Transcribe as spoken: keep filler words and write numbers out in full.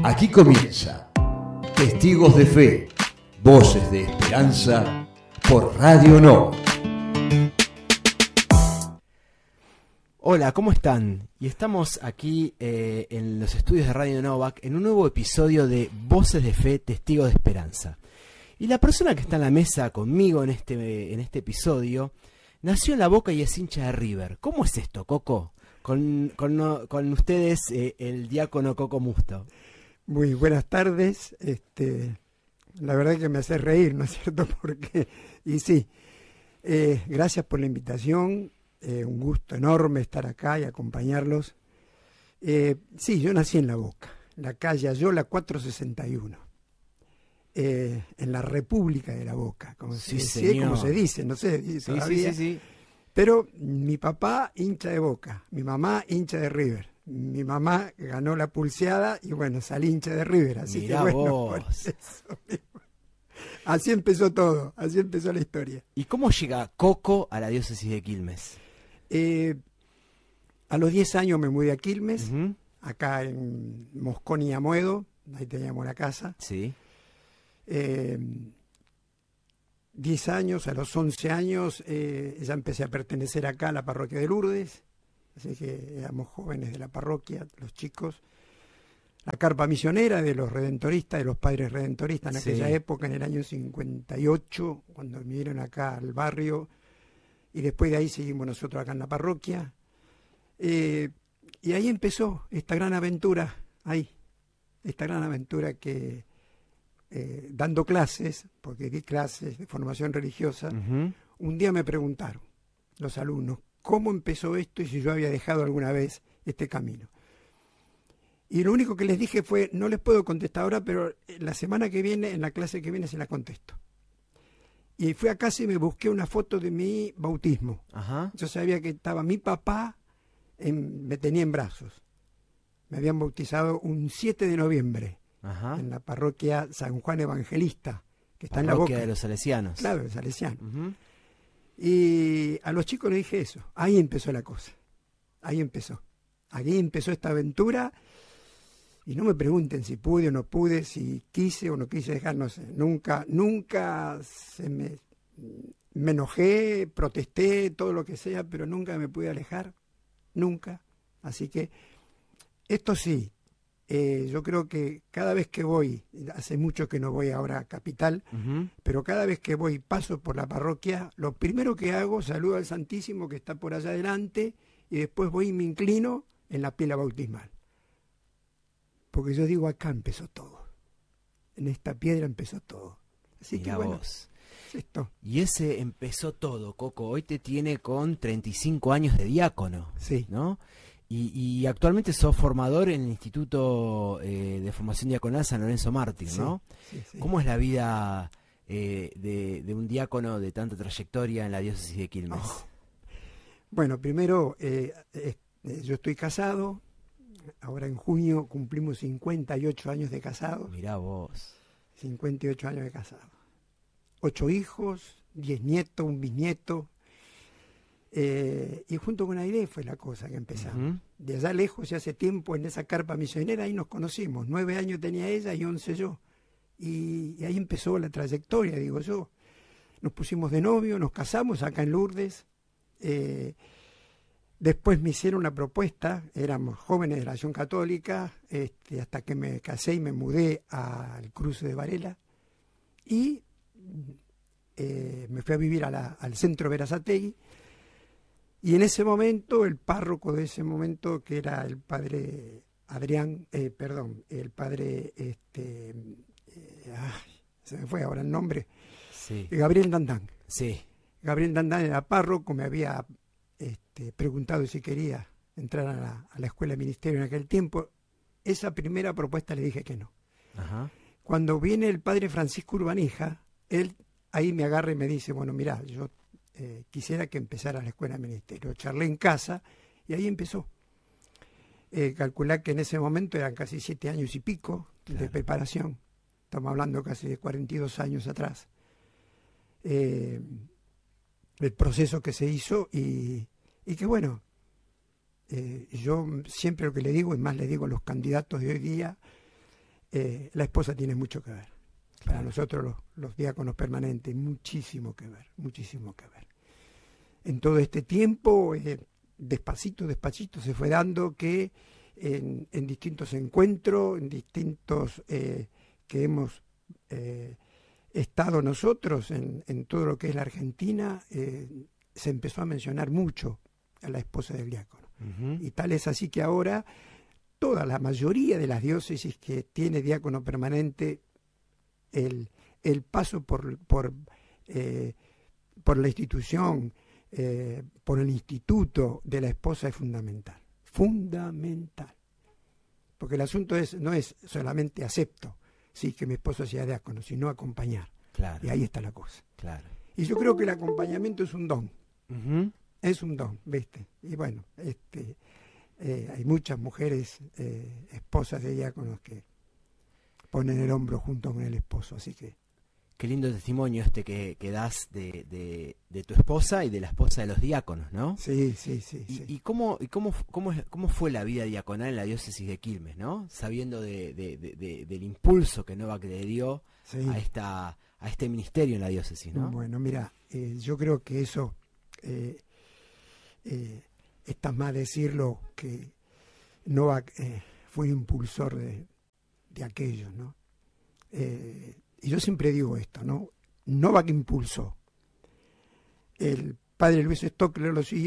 Aquí comienza Testigos de Fe, Voces de Esperanza por Radio Nova. Hola, ¿cómo están? Y estamos aquí eh, en los estudios de Radio Novak en un nuevo episodio de Voces de Fe, Testigos de Esperanza. Y la persona que está en la mesa conmigo en este, en este episodio nació en La Boca y es hincha de River. ¿Cómo es esto, Coco? Con, con, con ustedes eh, el diácono Coco Musto. Muy buenas tardes. Este, la verdad que me hace reír, ¿no es cierto? Porque, y sí, eh, gracias por la invitación. Eh, un gusto enorme estar acá y acompañarlos. Eh, sí, yo nací en La Boca, en la calle Ayola cuatrocientos sesenta y uno, eh, en la República de La Boca, como, sí, se, señor. como se dice, no sé Sí, todavía. sí, sí, sí. Pero mi papá hincha de Boca, mi mamá hincha de River. Mi mamá ganó la pulseada y bueno, salí hincha de River. Así Mirá que bueno, vos. por eso mismo. Así empezó todo, así empezó la historia. ¿Y cómo llega Coco a la diócesis de Quilmes? Eh, a los diez años me mudé a Quilmes, Uh-huh. acá en Moscón y Amoedo, ahí teníamos la casa. Sí. Eh, diez años, a los once años eh, ya empecé a pertenecer acá a la parroquia de Lourdes, así que éramos jóvenes de la parroquia, los chicos. La carpa misionera de los redentoristas, de los padres redentoristas en Sí. aquella época, en el año cincuenta y ocho, cuando vinieron acá al barrio, y después de ahí seguimos nosotros acá en la parroquia. Eh, y ahí empezó esta gran aventura, ahí, esta gran aventura que eh, dando clases, porque di clases de formación religiosa, Uh-huh. un día me preguntaron los alumnos cómo empezó esto y si yo había dejado alguna vez este camino. Y lo único que les dije fue, no les puedo contestar ahora, pero la semana que viene, en la clase que viene, se la contesto. Y fui a casa y me busqué una foto de mi bautismo. Ajá. Yo sabía que estaba mi papá, en, me tenía en brazos. Me habían bautizado un siete de noviembre Ajá. en la parroquia San Juan Evangelista, que está en La Parroquia Boca. de los Salesianos. Claro, el salesiano. Uh-huh. Y a los chicos les dije eso. Ahí empezó la cosa. Ahí empezó. Ahí empezó esta aventura. Y no me pregunten si pude o no pude, si quise o no quise dejar, no sé. Nunca, nunca se me, me enojé, protesté, todo lo que sea, pero nunca me pude alejar. Nunca. Así que esto sí, eh, yo creo que cada vez que voy, hace mucho que no voy ahora a Capital, Uh-huh. pero cada vez que voy paso por la parroquia, lo primero que hago, saludo al Santísimo que está por allá adelante y después voy y me inclino en la pila bautismal. Porque yo digo, acá empezó todo. En esta piedra empezó todo. Así Mirá que bueno, vos. es esto. Y ese empezó todo, Coco. Hoy te tiene con treinta y cinco años de diácono, Sí. ¿no? Y, y actualmente sos formador en el Instituto eh, de Formación Diaconal San Lorenzo Mártir, Sí, ¿no? sí, sí. ¿Cómo es la vida eh, de, de un diácono de tanta trayectoria en la diócesis de Quilmes? Oh. Bueno, primero, eh, eh, eh, yo estoy casado. Ahora en junio cumplimos cincuenta y ocho años de casado. Mirá vos. cincuenta y ocho años de casado. Ocho hijos, diez nietos, un bisnieto. Eh, y junto con Aide fue la cosa que empezamos. Uh-huh. De allá lejos, ya hace tiempo, en esa carpa misionera, ahí nos conocimos. Nueve años tenía ella y once yo. Y, y ahí empezó la trayectoria, digo yo. Nos pusimos de novio, nos casamos acá en Lourdes. Eh, Después me hicieron una propuesta, éramos jóvenes de la Acción Católica, este, hasta que me casé y me mudé al cruce de Varela. Y eh, me fui a vivir a la, al centro Berazategui. Y en ese momento, el párroco de ese momento, que era el padre Adrián, eh, perdón, el padre, este, eh, ay, se me fue ahora el nombre, Sí. Gabriel Dandán. Sí. Gabriel Dandán era párroco, me había este, preguntado si quería entrar a la, a la escuela de ministerio en aquel tiempo. Esa primera propuesta le dije que no. Ajá. Cuando viene el padre Francisco Urbanija, él ahí me agarra y me dice, bueno, mirá, yo eh, quisiera que empezara la escuela de ministerio. Charlé en casa y ahí empezó. Eh, calculá que en ese momento eran casi siete años y pico Claro. de preparación. Estamos hablando casi de cuarenta y dos años atrás. Eh, el proceso que se hizo y, y que bueno, eh, yo siempre lo que le digo, y más le digo a los candidatos de hoy día, eh, la esposa tiene mucho que ver. Para nosotros los, los diáconos permanentes, muchísimo que ver, muchísimo que ver. En todo este tiempo, eh, despacito, despacito, se fue dando que en, en distintos encuentros, en distintos eh, que hemos eh, estado nosotros en, en todo lo que es la Argentina, eh, se empezó a mencionar mucho a la esposa del diácono. Uh-huh. Y tal es así que ahora toda la mayoría de las diócesis que tiene diácono permanente, el, el paso por, por, eh, por la institución, eh, por el instituto de la esposa es fundamental. Fundamental. Porque el asunto es no es solamente acepto, sí, que mi esposo sea diácono, sino acompañar. Claro. Y ahí está la cosa. Claro. Y yo creo que el acompañamiento es un don. Uh-huh. Es un don, ¿viste? Y bueno, este, eh, hay muchas mujeres eh, esposas de diáconos que ponen el hombro junto con el esposo, así que... Qué lindo testimonio este que, que das de, de, de tu esposa y de la esposa de los diáconos, ¿no? Sí, sí, sí. ¿Y, sí. y, cómo, y cómo, cómo, es, cómo fue la vida diaconal en la diócesis de Quilmes, ¿no? Sabiendo de, de, de, de, del impulso que Novak le dio sí. a, esta, a este ministerio en la diócesis, ¿no? Bueno, mira, eh, yo creo que eso eh, eh, está más decirlo que Novak eh, fue impulsor de, de aquello, ¿no? Eh, y yo siempre digo esto, ¿no? Novak impulsó. El padre Luis Stockler lo siguió